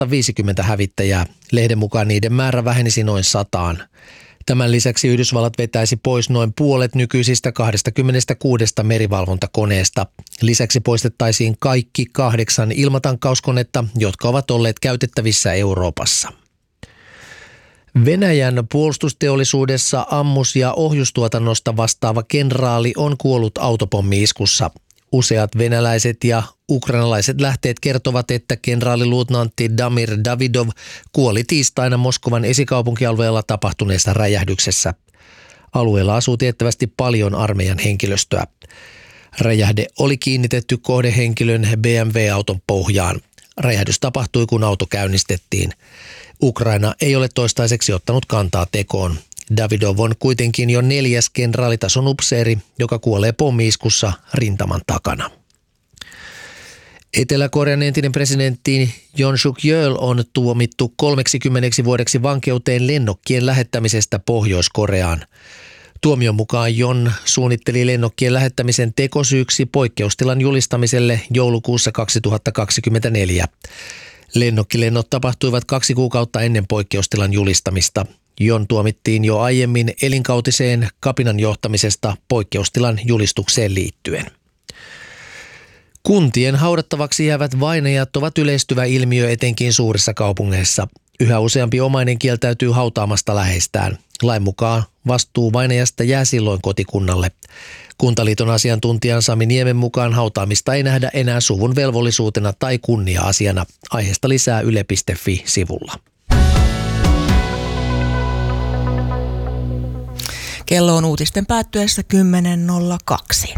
50 hävittäjää. Lehden mukaan niiden määrä vähenisi noin 100. Tämän lisäksi Yhdysvallat vetäisi pois noin puolet nykyisistä 26 merivalvontakoneesta. Lisäksi poistettaisiin kaikki 8 ilmatankkauskonetta, jotka ovat olleet käytettävissä Euroopassa. Venäjän puolustusteollisuudessa ammus- ja ohjustuotannosta vastaava kenraali on kuollut autopommi-iskussa. Useat venäläiset ja ukrainalaiset lähteet kertovat, että kenraaliluutnantti Damir Davidov kuoli tiistaina Moskovan esikaupunkialueella tapahtuneessa räjähdyksessä. Alueella asuu tiettävästi paljon armeijan henkilöstöä. Räjähde oli kiinnitetty kohdehenkilön BMW-auton pohjaan. Räjähdys tapahtui, kun auto käynnistettiin. Ukraina ei ole toistaiseksi ottanut kantaa tekoon. Davidov on kuitenkin jo 4. kenraalitason upseeri, joka kuolee pommi-iskussa rintaman takana. Etelä-Korean entinen presidentti Yoon Suk-yeol on tuomittu 30 vuodeksi vankeuteen lennokkien lähettämisestä Pohjois-Koreaan. Tuomion mukaan Yoon suunnitteli lennokkien lähettämisen tekosyyksi poikkeustilan julistamiselle joulukuussa 2024. Lennokkilennot tapahtuivat 2 kuukautta ennen poikkeustilan julistamista. Yoon tuomittiin jo aiemmin elinkautiseen kapinan johtamisesta poikkeustilan julistukseen liittyen. Kuntien haudattavaksi jäävät vainajat ovat yleistyvä ilmiö etenkin suurissa kaupungeissa. Yhä useampi omainen kieltäytyy hautaamasta läheistään. Lain mukaan vastuu vainajasta jää silloin kotikunnalle. Kuntaliiton asiantuntijan Sami Niemen mukaan hautaamista ei nähdä enää suvun velvollisuutena tai kunnia-asiana. Aiheesta lisää yle.fi-sivulla. Kello on uutisten päättyessä 10.02.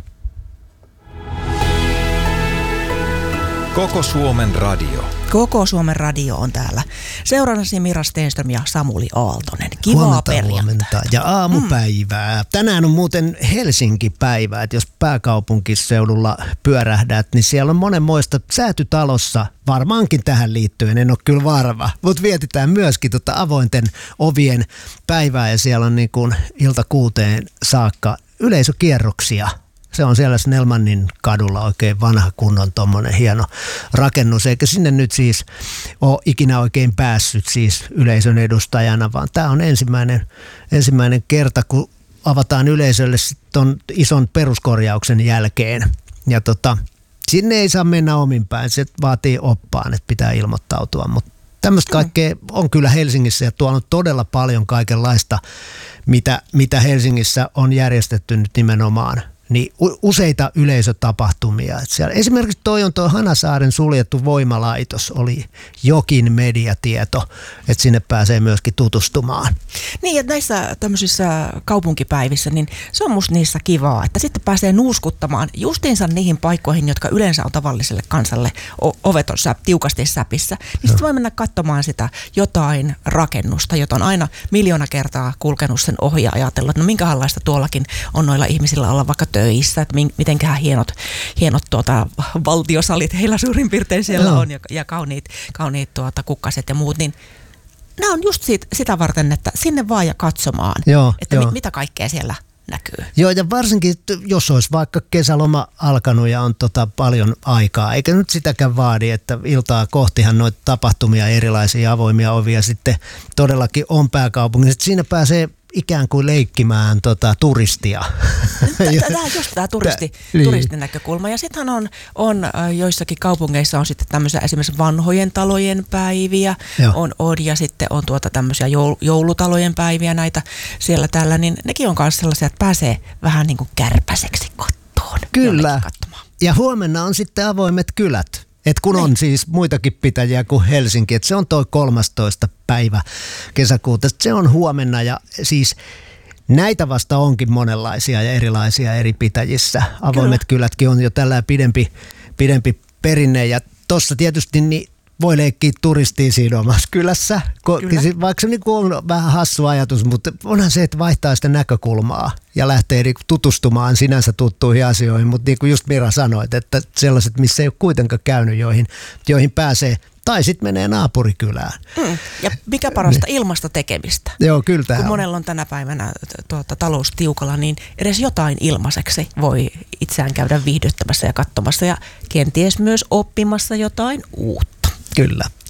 Koko Suomen radio. Koko Suomen radio on täällä. Seurannasi Mira Stenström ja Samuli Aaltonen. Kivaa perjantai. Ja aamupäivää. Tänään on muuten Helsinki-päivä, että jos pääkaupunkiseudulla pyörähdät, niin siellä on monenmoista säätytalossa. Varmaankin tähän liittyen, en ole kyllä varma, mutta vietetään myöskin avointen ovien päivää ja siellä on niin kuin ilta 6 saakka yleisökierroksia. Se on siellä Snellmanin kadulla oikein vanha kunnon tommonen hieno rakennus, eikä sinne nyt siis ole ikinä oikein päässyt siis yleisön edustajana, vaan tämä on ensimmäinen kerta, kun avataan yleisölle ton ison peruskorjauksen jälkeen. Ja sinne ei saa mennä omin päin, se vaatii oppaan, että pitää ilmoittautua, mutta tämmöistä kaikkea on kyllä Helsingissä ja tuonut todella paljon kaikenlaista, mitä Helsingissä on järjestetty nyt nimenomaan. Niin useita yleisötapahtumia. Siellä esimerkiksi tuo Hanasaaren suljettu voimalaitos oli jokin mediatieto, että sinne pääsee myöskin tutustumaan. Niin, että näissä tämmöisissä kaupunkipäivissä, niin se on musta niissä kivaa, että sitten pääsee nuuskuttamaan justiinsa niihin paikkoihin, jotka yleensä on tavalliselle kansalle ovet on tiukasti säpissä. Niin sitten voi mennä katsomaan sitä jotain rakennusta, jota on aina 1,000,000 kertaa kulkenut sen ohi ja ajatellut, että no minkälaista tuollakin on noilla ihmisillä olla vaikka töissä, että mitenköhän hienot valtiosalit heillä suurin piirtein siellä on ja kauniit kukkaset ja muut, niin nämä on just sitä varten, että sinne vaan ja katsomaan, että mitä kaikkea siellä näkyy. Joo, ja varsinkin, jos olisi vaikka kesäloma alkanut ja on paljon aikaa, eikä nyt sitäkään vaadi, että iltaa kohtihan noita tapahtumia, erilaisia avoimia ovia sitten todellakin on pääkaupungissa. Siinä pääsee ikään kuin leikkimään turistia. Tämä on just tämä turistin näkökulma. Ja sittenhän on joissakin kaupungeissa on sitten tämmöisiä esimerkiksi vanhojen talojen päiviä, ja sitten on tämmöisiä joulutalojen päiviä näitä siellä täällä, niin nekin on myös sellaisia, että pääsee vähän niin kuin kärpäseksi kattoon. Kyllä. Ja huomenna on sitten avoimet kylät. Et kun on siis muitakin pitäjiä kuin Helsinki, että se on toi 13. päivä kesäkuuta, se on huomenna ja siis näitä vasta onkin monenlaisia ja erilaisia eri pitäjissä. Avoimet kylätkin on jo tällä pidempi perinne ja tossa tietysti niin voi leikkiä turistia siinä omassa kylässä, vaikka se on vähän hassu ajatus, mutta onhan se, että vaihtaa sitä näkökulmaa ja lähtee tutustumaan sinänsä tuttuihin asioihin, mutta niin kuin just Mira sanoit, että sellaiset, missä ei ole kuitenkaan käynyt, joihin pääsee, tai sitten menee naapurikylään. Ja mikä parasta ilmasta tekemistä. Joo, kyllä tämä kun monella on tänä päivänä talous tiukalla, niin edes jotain ilmaiseksi voi itseään käydä viihdyttämässä ja katsomassa ja kenties myös oppimassa jotain uutta. Kyllä.